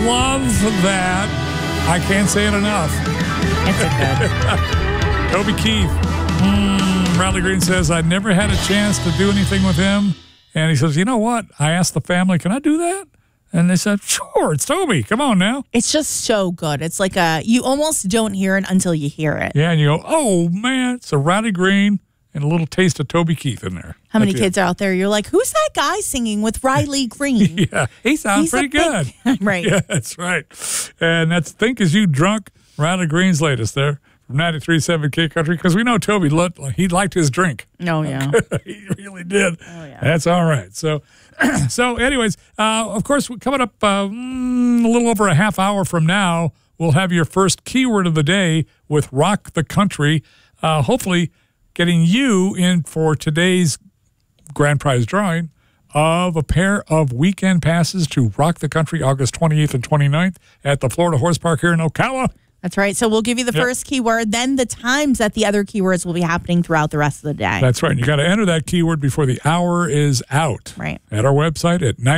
love that. I can't say it enough. It's a good. Toby Keith. Bradley Green says, I never had a chance to do anything with him. And he says, you know what? I asked the family, can I do that? And they said, sure, it's Toby. Come on now. It's just so good. It's like you almost don't hear it until you hear it. Yeah, and you go, oh, man, it's a Bradley Green and a little taste of Toby Keith in there. How many kids are out there? You're like, who's that guy singing with Riley Green? Yeah, he sounds pretty good. Right. Yeah, that's right. And that's Think As You Drunk, Riley Green's latest there from 93.7 K Country, because we know Toby, he liked his drink. Oh, yeah. He really did. Oh, yeah. That's all right. So anyways, of course, coming up a little over a half hour from now, we'll have your first keyword of the day with Rock the Country, hopefully getting you in for today's grand prize drawing of a pair of weekend passes to Rock the Country August 28th and 29th at the Florida Horse Park here in Ocala. That's right. So we'll give you the first keyword, then the times that the other keywords will be happening throughout the rest of the day. That's right. You got to enter that keyword before the hour is out. Right. At our website at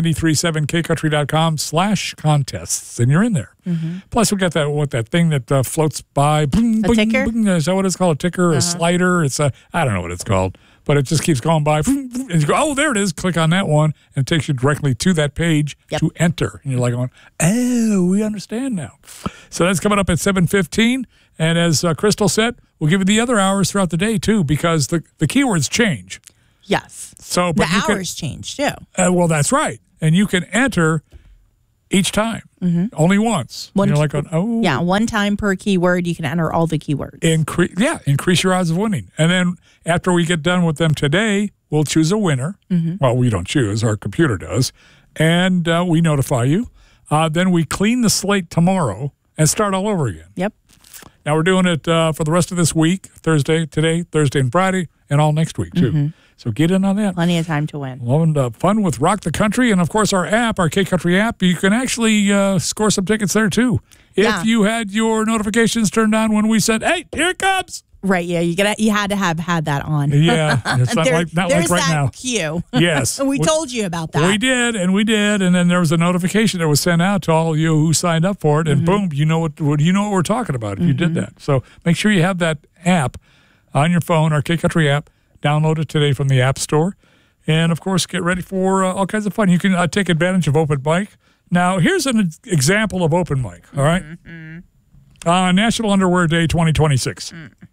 937kcountry.com/contests, and you're in there. Mm-hmm. Plus, we got that thing that floats by. Boom, a ticker? Is that what it's called? A ticker, a slider? It's I don't know what it's called, but it just keeps going by. And you go, oh, there it is. Click on that one, and it takes you directly to that page to enter. And you're like going, oh, we understand now. So that's coming up at 7:15. And as Crystal said, we'll give you the other hours throughout the day, too, because the keywords change. Yes. So, but the hours change, too. Well, that's right. And you can enter each time, only once. You're like, oh. Yeah, one time per keyword, you can enter all the keywords. Increase your odds of winning. And then after we get done with them today, we'll choose a winner. Well, we don't choose. Our computer does. And we notify you. Then we clean the slate tomorrow and start all over again. Yep. Now we're doing it for the rest of this week, Thursday and Friday, and all next week, too. So get in on that. Plenty of time to win. Loving fun with Rock the Country. And, of course, our app, our K-Country app, you can actually score some tickets there, too. If you had your notifications turned on when we said, hey, here it comes. Right, yeah. You had to have had that on. Yeah. It's not like right now. There's that cue. Yes. we told you about that. We did. And then there was a notification that was sent out to all of you who signed up for it. And boom, you know what we're talking about if you did that. So make sure you have that app on your phone, our K-Country app. Download it today from the App Store. And, of course, get ready for all kinds of fun. You can take advantage of open mic. Now, here's an example of open mic, all right? National Underwear Day 2026.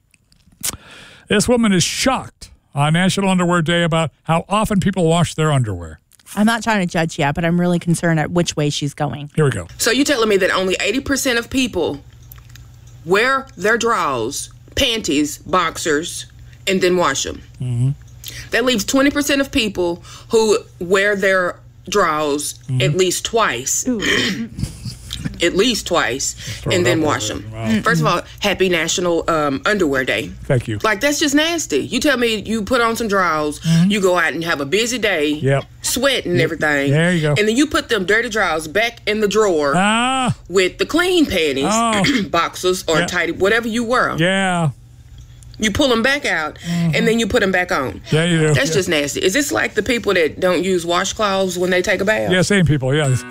This woman is shocked on National Underwear Day about how often people wash their underwear. I'm not trying to judge yet, but I'm really concerned at which way she's going. Here we go. So you're telling me that only 80% of people wear their drawers, panties, boxers, and then wash them. That leaves 20% of people who wear their drawers at least twice. At least twice, and then wash them. Wow. First of all, happy National Underwear Day. Thank you. Like, that's just nasty. You tell me you put on some drawers, you go out and have a busy day, sweat and everything. There you go. And then you put them dirty drawers back in the drawer with the clean panties, boxers, or tighty, whatever you wear. Yeah. You pull them back out, and then you put them back on. Yeah, you do. That's just nasty. Is this like the people that don't use washcloths when they take a bath? Yeah, same people, yeah.